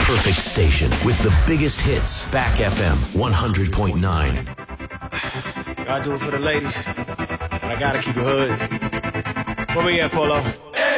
perfect station with the biggest hits. Back FM 100.9. Gotta do it for the ladies, but I gotta keep it hood. Where we at, Polo?